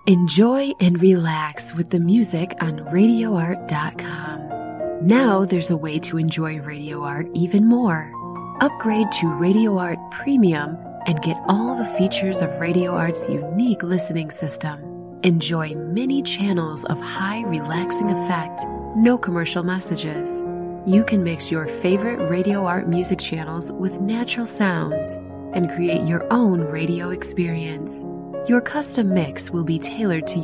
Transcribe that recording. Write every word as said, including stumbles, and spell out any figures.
Enjoy and relax with the music on radio art dot com. Now there's a way to enjoy Radio Art even more. Upgrade to Radio Art Premium and get all the features of Radio Art's unique listening system. Enjoy many channels of high relaxing effect, no commercial messages. You can mix your favorite Radio Art music channels with natural sounds and create your own radio experience. Your custom mix will be tailored to